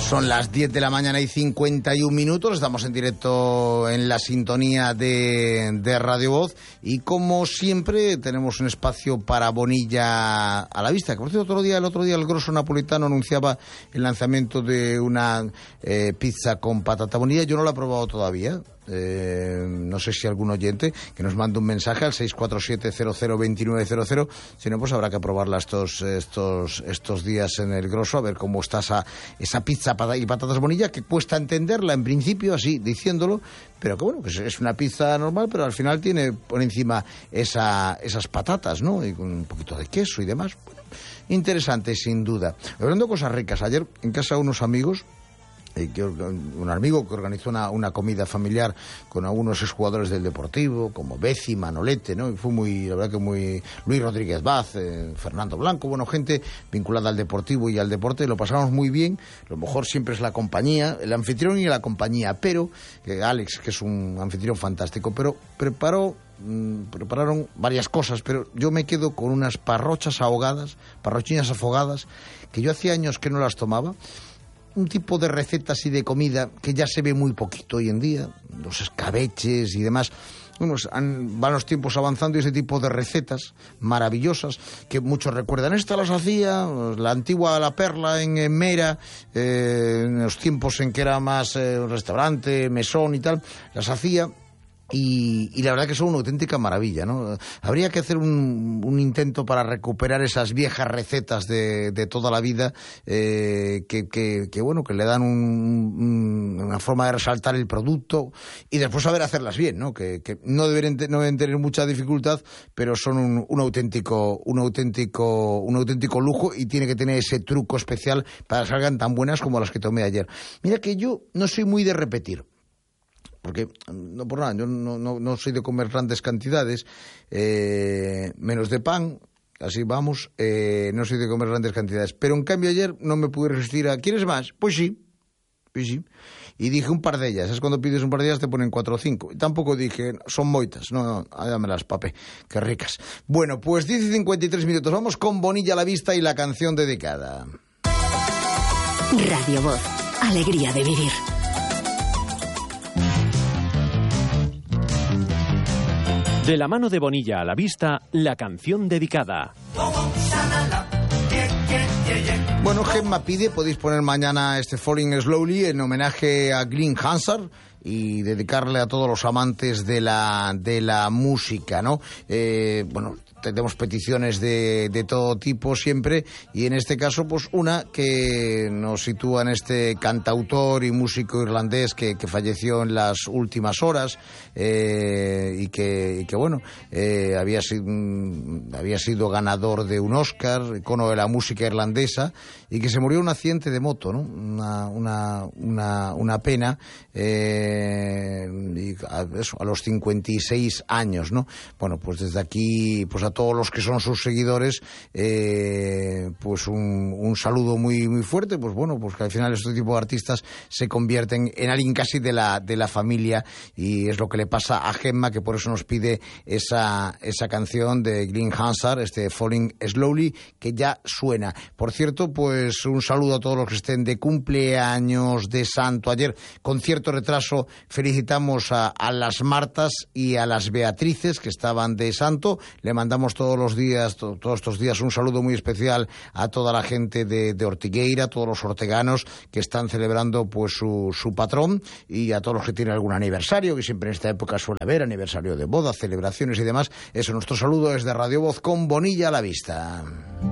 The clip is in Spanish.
Son las 10 de la mañana y 51 minutos, estamos en directo en la sintonía de Radio Voz y como siempre tenemos un espacio para Bonilla a la vista. Que por cierto, el otro día el Grosso Napolitano anunciaba el lanzamiento de una pizza con patata Bonilla. Yo no la he probado todavía. No sé si algún oyente que nos mande un mensaje al 647-002900. Si no, pues habrá que probarla estos días en el Grosso, a ver cómo está esa pizza y patatas Bonilla, que cuesta entenderla en principio, así diciéndolo, pero que bueno, que es una pizza normal, pero al final tiene por encima esas patatas, ¿no? Y con un poquito de queso y demás. Bueno, interesante, sin duda. Hablando de cosas ricas, ayer en casa de unos amigos, un amigo que organizó una comida familiar con algunos exjugadores del Deportivo, como Bezi, Manolete, ¿no? Y fue la verdad que muy Luis Rodríguez Vaz, Fernando Blanco, bueno, gente vinculada al Deportivo y al deporte, lo pasamos muy bien. Lo mejor siempre es la compañía, el anfitrión y la compañía, pero Alex, que es un anfitrión fantástico, pero prepararon varias cosas, pero yo me quedo con unas parrochinas afogadas, que yo hacía años que no las tomaba. Un tipo de recetas y de comida que ya se ve muy poquito hoy en día, los escabeches y demás. Bueno, van los tiempos avanzando y ese tipo de recetas maravillosas que muchos recuerdan. Esta las hacía la antigua La Perla en Mera, en los tiempos en que era más restaurante, mesón y tal, las hacía. Y la verdad que son una auténtica maravilla, ¿no? Habría que hacer un intento para recuperar esas viejas recetas de toda la vida, que bueno, que le dan una forma de resaltar el producto y después saber hacerlas bien, ¿no? Que no deben tener mucha dificultad, pero son un auténtico lujo y tiene que tener ese truco especial para que salgan tan buenas como las que tomé ayer. Mira que yo no soy muy de repetir, porque no por nada, yo no soy de comer grandes cantidades, menos de pan, así vamos, no soy de comer grandes cantidades, pero en cambio ayer no me pude resistir a ¿quieres más? Pues sí, y dije un par de ellas. Es cuando pides un par de ellas te ponen 4 o 5, y tampoco dije son moitas, no, dámelas, papé, qué ricas. Bueno, pues 10 y 53 minutos, vamos con Bonilla a la vista y la canción dedicada. Radio Voz, alegría de vivir. De la mano de Bonilla a la vista, la canción dedicada. Bueno, Gemma pide, podéis poner mañana este Falling Slowly en homenaje a Glenn Hansard y dedicarle a todos los amantes de la música, ¿no? Bueno, tenemos peticiones de todo tipo siempre, y en este caso pues una que nos sitúa en este cantautor y músico irlandés que falleció en las últimas horas, y que bueno, había sido ganador de un Oscar, icono de la música irlandesa, y que se murió en un accidente de moto, ¿no? Una pena, y a los 56 años, ¿no? Bueno, pues desde aquí, pues a todos los que son sus seguidores, pues un saludo muy muy fuerte. Pues bueno, pues que al final este tipo de artistas se convierten en alguien casi de la familia, y es lo que le pasa a Gemma, que por eso nos pide esa canción de Glenn Hansard, este Falling Slowly, que ya suena. Por cierto, pues un saludo a todos los que estén de cumpleaños, de santo. Ayer, con cierto retraso, felicitamos a las Martas y a las Beatrices, que estaban de santo. Le mandamos todos estos días un saludo muy especial a toda la gente de Ortigueira, a todos los orteganos que están celebrando pues su patrón, y a todos los que tienen algún aniversario, que siempre en esta época suele haber aniversario de boda, celebraciones y demás. Eso, nuestro saludo desde Radio Voz con Bonilla a la vista.